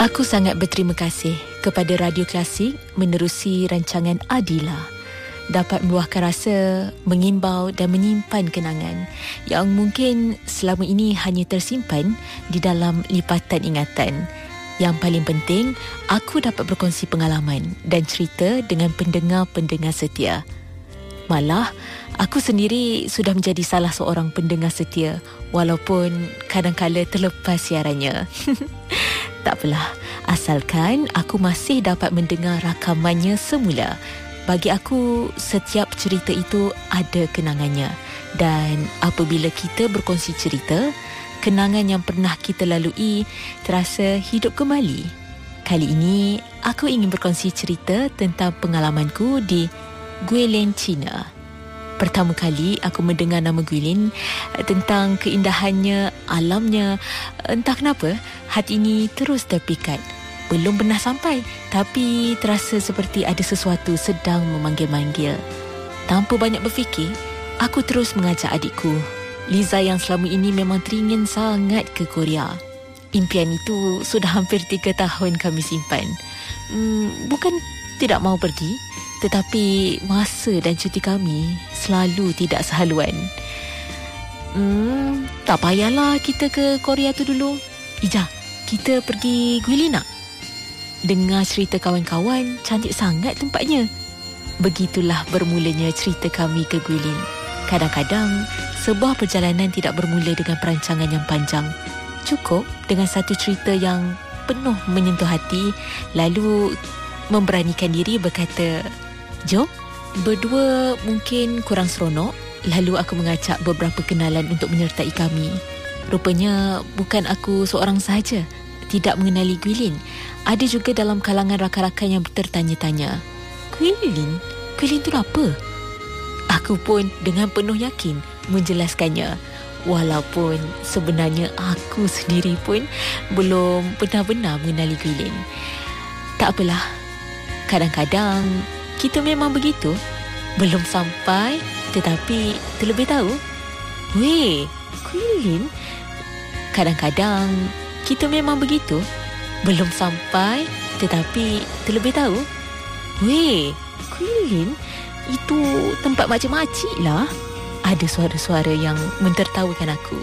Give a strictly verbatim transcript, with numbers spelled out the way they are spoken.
Aku sangat berterima kasih kepada Radio Klasik menerusi rancangan Adila dapat meluahkan rasa, mengimbau dan menyimpan kenangan yang mungkin selama ini hanya tersimpan di dalam lipatan ingatan. Yang paling penting, aku dapat berkongsi pengalaman dan cerita dengan pendengar-pendengar setia. Malah, aku sendiri sudah menjadi salah seorang pendengar setia walaupun kadang-kala terlepas siarannya. Tak apalah, asalkan aku masih dapat mendengar rakamannya semula. Bagi aku, setiap cerita itu ada kenangannya. Dan apabila kita berkongsi cerita, kenangan yang pernah kita lalui terasa hidup kembali. Kali ini, aku ingin berkongsi cerita tentang pengalamanku di Guilin, China. Pertama kali aku mendengar nama Guilin, tentang keindahannya, alamnya. Entah kenapa, hati ini terus terpikat. Belum pernah sampai, tapi terasa seperti ada sesuatu sedang memanggil-manggil. Tanpa banyak berfikir, aku terus mengajak adikku, Liza yang selama ini memang teringin sangat ke Korea. Impian itu sudah hampir tiga tahun kami simpan. Hmm, bukan tidak mau pergi, tetapi masa dan cuti kami selalu tidak sehaluan. Hmm, tak payahlah kita ke Korea tu dulu. Ija, kita pergi Guilin nak? Dengar cerita kawan-kawan, cantik sangat tempatnya. Begitulah bermulanya cerita kami ke Guilin. Kadang-kadang, sebuah perjalanan tidak bermula dengan perancangan yang panjang. Cukup dengan satu cerita yang penuh menyentuh hati, lalu memberanikan diri berkata, "Jom." Berdua mungkin kurang seronok, lalu aku mengajak beberapa kenalan untuk menyertai kami. Rupanya bukan aku seorang sahaja tidak mengenali Guilin. Ada juga dalam kalangan rakan-rakan yang tertanya-tanya, Guilin? Guilin tu apa? Aku pun dengan penuh yakin menjelaskannya, walaupun sebenarnya aku sendiri pun belum benar-benar mengenali Guilin. Tak apalah, kadang-kadang kita memang begitu. Belum sampai tetapi terlebih tahu. Weh, Guilin? Kadang-kadang kita memang begitu. Belum sampai tetapi terlebih tahu. Weh, Guilin? Itu tempat makcik-makcik lah. Ada suara-suara yang mentertawakan aku.